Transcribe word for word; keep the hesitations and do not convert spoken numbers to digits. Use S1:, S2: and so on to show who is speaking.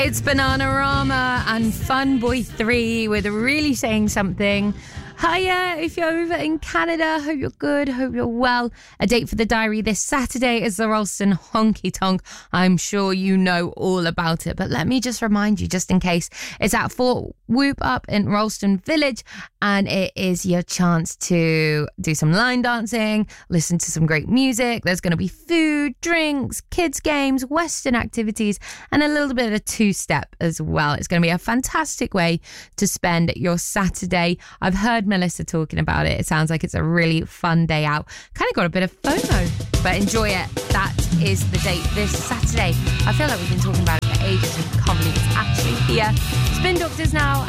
S1: It's Bananarama and Fun Boy three with Really Saying Something. Hiya, if you're over in Canada, hope you're good, hope you're well. A date for the diary this Saturday is the Ralston Honky Tonk. I'm sure you know all about it, but let me just remind you, just in case, it's at Fort Whoop up in Ralston Village, and it is your chance to do some line dancing, listen to some great music. There's going to be food, drinks, kids games, Western activities, and a little bit of a two-step as well. It's going to be a fantastic way to spend your Saturday. I've heard Melissa talking about it. It sounds like it's a really fun day out. Kind of got a bit of FOMO, but enjoy it. That is the date this Saturday. I feel like we've been talking about it for ages and can't believe it's actually here. Spin Doctors now